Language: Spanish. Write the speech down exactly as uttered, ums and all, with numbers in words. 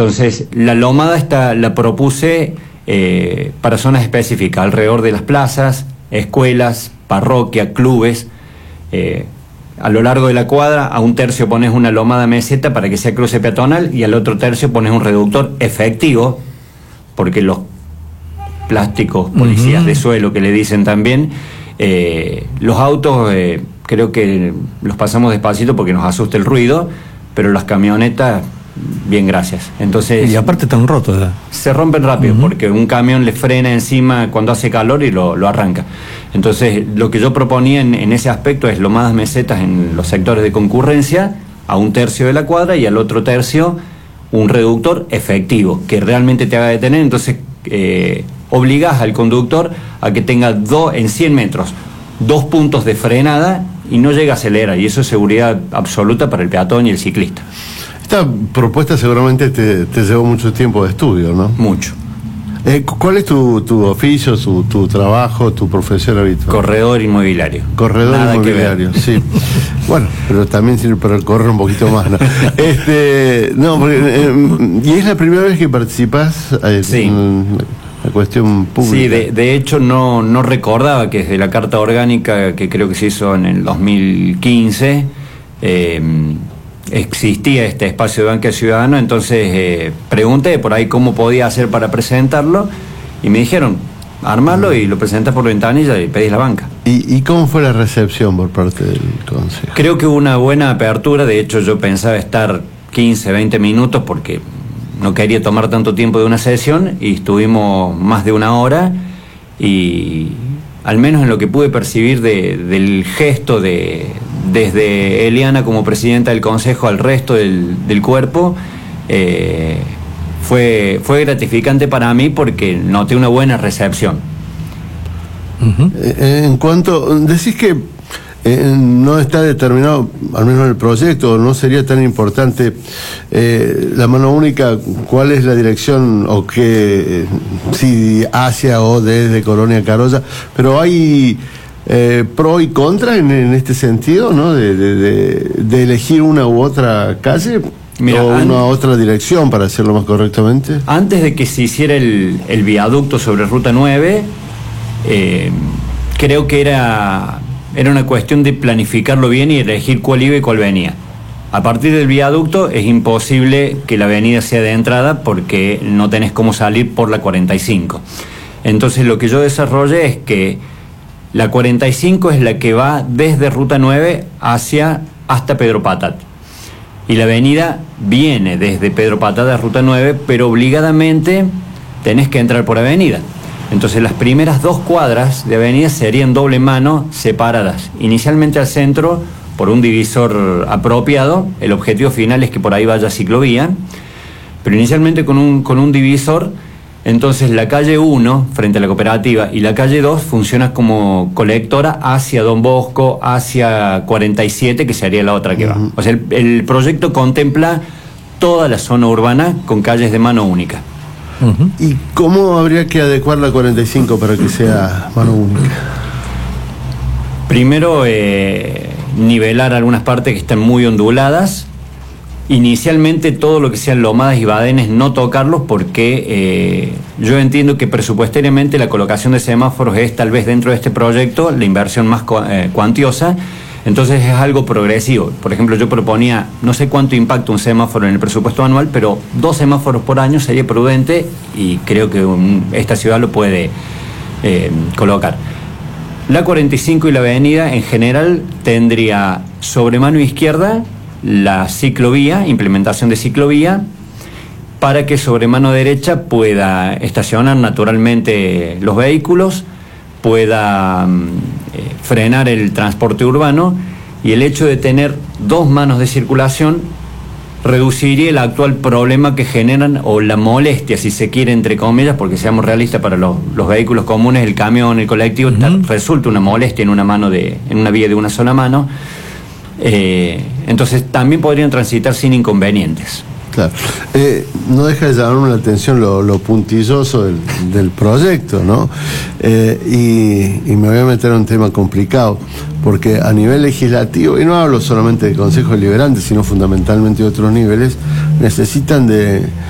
Entonces, la lomada esta, la propuse eh, para zonas específicas, alrededor de las plazas, escuelas, parroquias, clubes. Eh, a lo largo de la cuadra, a un tercio pones una lomada meseta para que sea cruce peatonal y al otro tercio pones un reductor efectivo, porque los plásticos, policías uh-huh. de suelo que le dicen también, eh, los autos eh, creo que los pasamos despacito porque nos asusta el ruido, pero las camionetas, bien, gracias. Entonces, y aparte están rotos ya. Se rompen rápido, uh-huh. porque un camión le frena encima cuando hace calor y lo, lo arranca. Entonces, lo que yo proponía en, en ese aspecto es lomadas mesetas en los sectores de concurrencia, a un tercio de la cuadra, y al otro tercio un reductor efectivo, que realmente te haga detener. Entonces, eh, obligás al conductor a que tenga dos, en cien metros, dos puntos de frenada y no llega a acelerar, y eso es seguridad absoluta para el peatón y el ciclista. Esta propuesta seguramente te, te llevó mucho tiempo de estudio, ¿no? Mucho. Eh, ¿Cuál es tu, tu oficio, tu, tu trabajo, tu profesión habitual? Corredor inmobiliario. Corredor Nada inmobiliario, sí. Bueno, pero también sirve para correr un poquito más, ¿no? Este, no, porque, eh, ¿y es la primera vez que participas eh, sí. en la cuestión pública? Sí, de, de hecho no, no recordaba que desde la Carta Orgánica, que creo que se hizo en el dos mil quince, eh, existía este espacio de banca ciudadano. Entonces eh, pregunté por ahí cómo podía hacer para presentarlo y me dijeron, armarlo y lo presentas por ventanilla y pedís la banca. ¿Y, ¿Y cómo fue la recepción por parte del consejo? Creo que hubo una buena apertura. De hecho yo pensaba estar quince, veinte minutos porque no quería tomar tanto tiempo de una sesión, y estuvimos más de una hora, y al menos en lo que pude percibir de, del gesto de desde Eliana como presidenta del consejo al resto del, del cuerpo, eh, fue, fue gratificante para mí porque noté una buena recepción. Uh-huh. Eh, en cuanto, decís que eh, no está determinado, al menos en el proyecto, no sería tan importante eh, la mano única, cuál es la dirección, o que, eh, si hacia o desde Colonia Carolla, pero hay Eh, pro y contra en, en este sentido, ¿no? De, de, de, de elegir una u otra calle. Mira, o una u otra dirección, para hacerlo más correctamente. Antes de que se hiciera el, el viaducto sobre Ruta nueve, eh, creo que era, era una cuestión de planificarlo bien y elegir cuál iba y cuál venía. A partir del viaducto es imposible que la avenida sea de entrada porque no tenés cómo salir por la cuarenta y cinco. Entonces lo que yo desarrollé es que la cuarenta y cinco es la que va desde Ruta nueve hacia hasta Pedro Patat. Y la avenida viene desde Pedro Patat a Ruta nueve, pero obligadamente tenés que entrar por avenida. Entonces las primeras dos cuadras de avenida serían doble mano separadas. Inicialmente al centro por un divisor apropiado. El objetivo final es que por ahí vaya ciclovía. Pero inicialmente con un, con un divisor. Entonces la calle uno, frente a la cooperativa, y la calle dos funciona como colectora hacia Don Bosco, hacia cuarenta y siete, que sería la otra que va. Uh-huh. O sea, el, el proyecto contempla toda la zona urbana con calles de mano única. Uh-huh. ¿Y cómo habría que adecuar la cuarenta y cinco para que sea mano única? Primero, eh, nivelar algunas partes que están muy onduladas. Inicialmente todo lo que sean lomadas y badenes no tocarlos, porque eh, yo entiendo que presupuestariamente la colocación de semáforos es tal vez dentro de este proyecto la inversión más cu- eh, cuantiosa. Entonces es algo progresivo. Por ejemplo, yo proponía, no sé cuánto impacta un semáforo en el presupuesto anual, pero dos semáforos por año sería prudente, y creo que un, esta ciudad lo puede eh, colocar. La cuarenta y cinco y la avenida en general tendría sobre mano izquierda la ciclovía, implementación de ciclovía, para que sobre mano derecha pueda estacionar naturalmente los vehículos, pueda eh, frenar el transporte urbano, y el hecho de tener dos manos de circulación reduciría el actual problema que generan, o la molestia, si se quiere, entre comillas, porque seamos realistas, para los, los vehículos comunes, el camión, el colectivo, uh-huh. resulta una molestia en una mano de, en una vía de una sola mano. Eh, entonces también podrían transitar sin inconvenientes. Claro. Eh, no deja de llamarme la atención lo, lo puntilloso del, del proyecto, ¿no? Eh, y, y me voy a meter en un tema complicado, porque a nivel legislativo, y no hablo solamente de Consejo Deliberante, sino fundamentalmente de otros niveles, necesitan de